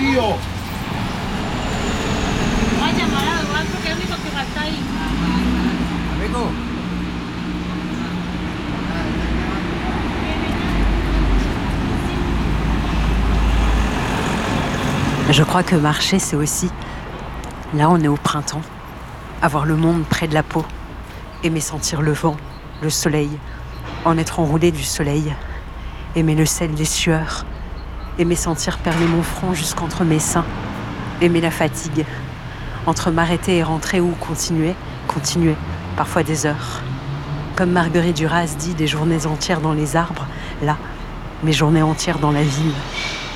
Je crois que marcher, c'est aussi, là on est au printemps, avoir le monde près de la peau, aimer sentir le vent, le soleil, en être enroulé du soleil, aimer le sel des sueurs, aimer sentir perler mon front jusqu'entre mes seins, aimer la fatigue, entre m'arrêter et rentrer ou continuer, parfois des heures. Comme Marguerite Duras dit, des journées entières dans les arbres, là, mes journées entières dans la ville.